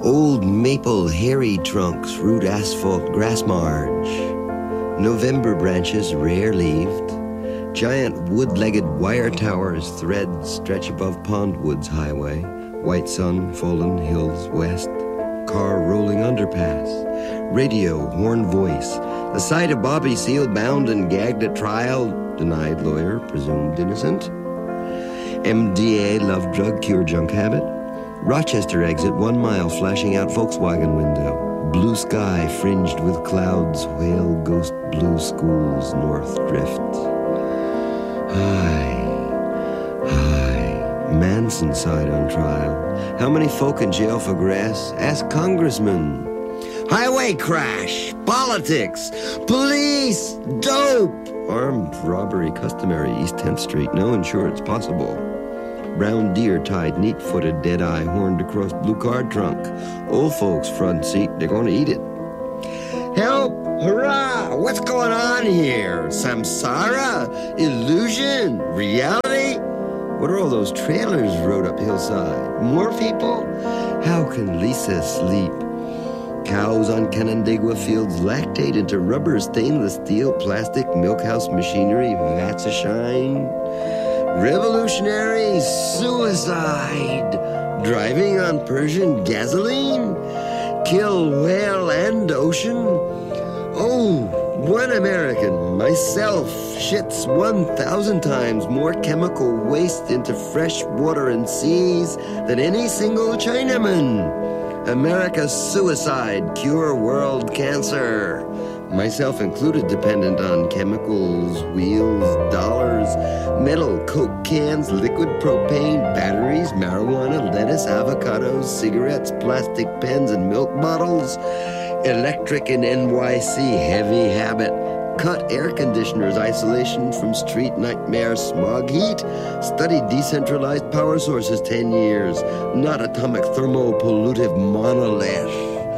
Old maple hairy trunks root asphalt grass marge. November branches rare-leaved. Giant wood-legged wire towers thread stretch above Pondwoods Highway. White sun, fallen hills west. Car rolling underpass. Radio, horn voice. The sight of Bobby Seale bound and gagged at trial. Denied lawyer, presumed innocent. MDA love drug cure junk habit. Rochester exit 1 mile flashing out Volkswagen window. Blue sky fringed with clouds, whale ghost blue schools north drift. Hi. Manson side on trial. How many folk in jail for grass? Ask congressman. Highway crash, politics, police, dope. Armed robbery customary East 10th Street, no insurance possible. Brown deer tied neat-footed, dead-eye horned across blue car trunk. Old folks front seat, they're gonna eat it. Help! Hurrah! What's going on here? Samsara? Illusion? Reality? What are all those trailers rode up hillside? More people? How can Lisa sleep? Cows on Canandaigua fields lactate into rubber, stainless steel, plastic, milkhouse machinery, vats of shine. Revolutionary suicide. Driving on Persian gasoline. Kill whale and ocean. Oh, one American, myself, shits 1,000 times more chemical waste into fresh water and seas than any single Chinaman. America's suicide, cure world cancer. Myself included, dependent on chemicals, wheels, dollars, metal, Coke cans, liquid propane, batteries, marijuana, lettuce, avocados, cigarettes, plastic pens and milk bottles. Electric in NYC, heavy habit. Cut air conditioners, isolation from street nightmare, smog heat. Studied decentralized power sources 10 years. Not atomic thermopollutive monolith.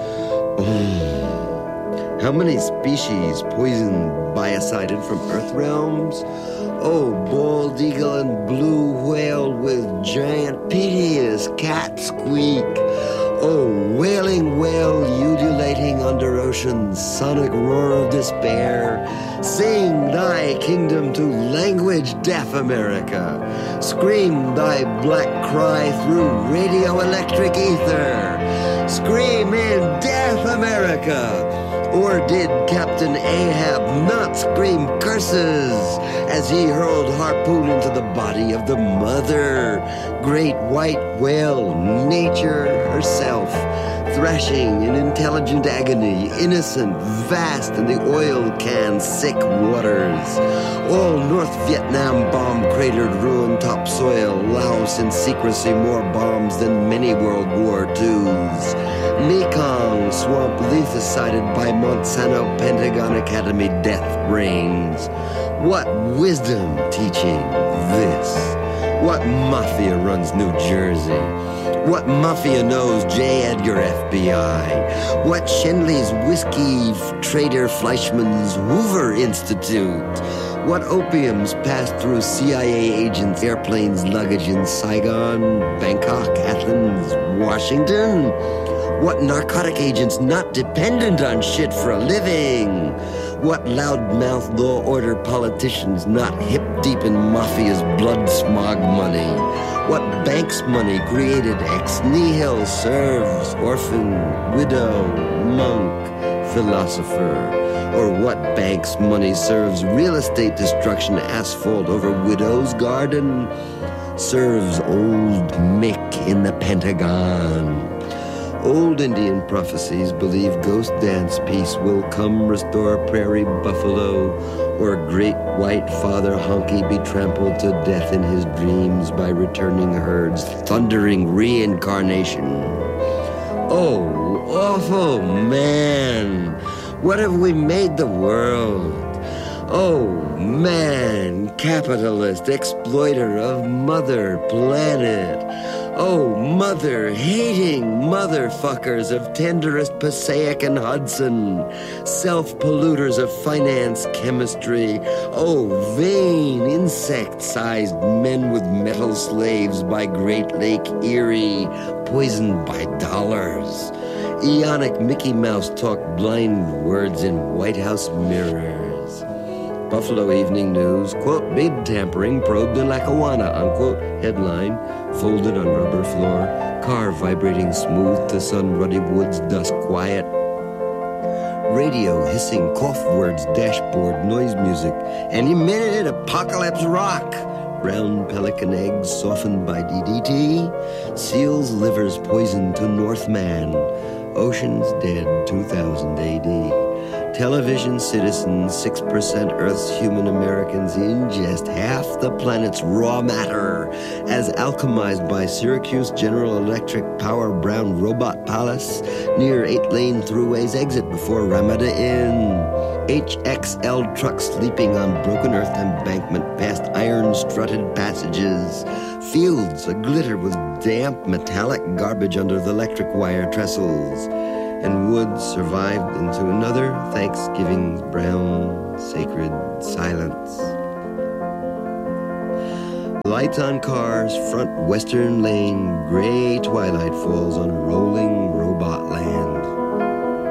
How many species poisoned, biocided from Earth realms? Oh, bald eagle and blue whale with giant piteous cat squeak. Oh, wailing whale ululating under ocean's sonic roar of despair. Sing thy kingdom to language deaf America. Scream thy black cry through radioelectric ether. Scream in death America. Or did Captain Ahab not scream curses as he hurled harpoon into the body of the mother? Great white whale, nature herself, thrashing in intelligent agony, innocent, vast in the oil can sick waters. All North Vietnam bomb-cratered ruined topsoil, Laos in secrecy, more bombs than many World War IIs. Mekong swamp lethicided by Monsanto Pentagon Academy death brains. What wisdom teaching this? What mafia runs New Jersey? What mafia knows J. Edgar FBI? What Shenley's whiskey trader Fleischmann's Hoover Institute? What opiums passed through CIA agents' airplanes' luggage in Saigon, Bangkok, Athens, Washington? What narcotic agents not dependent on shit for a living? What loudmouth law order politicians not hip-deep in mafia's blood smog money? What bank's money created ex nihilo serves orphan, widow, monk, philosopher? Or what bank's money serves real estate destruction, asphalt over widow's garden? Serves old Mick in the Pentagon. Old Indian prophecies believe ghost dance peace will come restore prairie buffalo, or great white father honky be trampled to death in his dreams by returning herds, thundering reincarnation. Oh, awful man, what have we made the world? Oh man, capitalist, exploiter of mother planet. Oh, mother-hating motherfuckers of tenderest Passaic and Hudson, self-polluters of finance, chemistry. Oh, vain, insect-sized men with metal slaves by Great Lake Erie, poisoned by dollars. Eonic Mickey Mouse talk blind words in White House mirrors. Buffalo Evening News, quote, bid tampering probed in Lackawanna, unquote, headline, folded on rubber floor, car vibrating smooth to sun ruddy woods, dusk quiet. Radio hissing cough words, dashboard noise music, any minute apocalypse rock. Brown pelican eggs softened by DDT, seals' livers poisoned to Northman, oceans dead 2000 AD. Television citizens, 6% Earth's human Americans ingest half the planet's raw matter as alchemized by Syracuse General Electric Power Brown Robot Palace near 8-lane throughways exit before Ramada Inn. HXL trucks leaping on broken earth embankment past iron-strutted passages. Fields aglitter with damp metallic garbage under the electric wire trestles. And wood survived into another Thanksgiving's brown, sacred silence. Lights on cars, front western lane, gray twilight falls on rolling